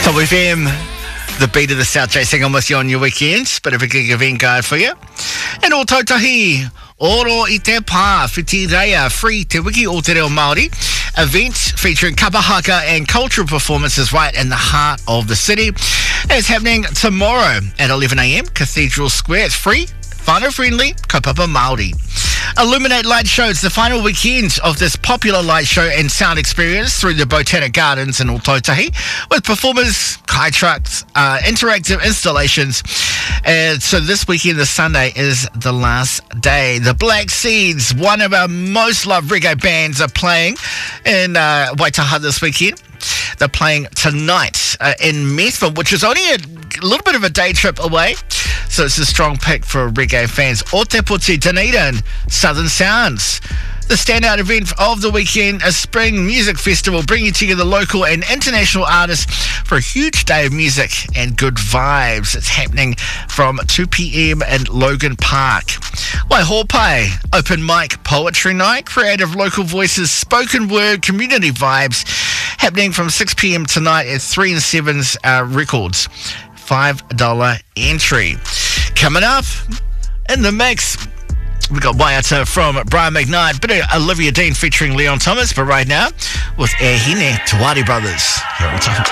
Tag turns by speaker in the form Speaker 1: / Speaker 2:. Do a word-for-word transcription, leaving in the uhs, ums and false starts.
Speaker 1: Top F M, the beat of the South chasing almost you on your weekends. Bit of a gig event guide for you. And o tautahi, oro i te pā, whiti reia, free te wiki o te reo Māori. Event featuring kapahaka and cultural performances right in the heart of the city. It's happening tomorrow at eleven a m, Cathedral Square. It's free, whānau-friendly, kaupapa Māori. Illuminate Light Show. It's the final weekend of this popular light show and sound experience through the Botanic Gardens in Ōtautahi, with performers, kai trucks, uh, interactive installations. And so this weekend, the Sunday, is the last day. The Black Seeds, one of our most loved reggae bands, are playing in uh, Waitaha this weekend. They're playing tonight uh, in Methven, which is only a little bit of a day trip away. So it's a strong pick for reggae fans. O Te Puti, Dunedin, Southern Sounds. The standout event of the weekend, a spring music festival bringing together local and international artists for a huge day of music and good vibes. It's happening from two p m in Logan Park. Waihopai, open mic poetry night, creative local voices, spoken word, community vibes, happening from six p m tonight at three and seven's uh, Records. five dollar entry. Coming up in the mix, we got Waiata from Brian McKnight, bit of Olivia Dean featuring Leon Thomas, but right now with E Hine Tawari Brothers here on Top.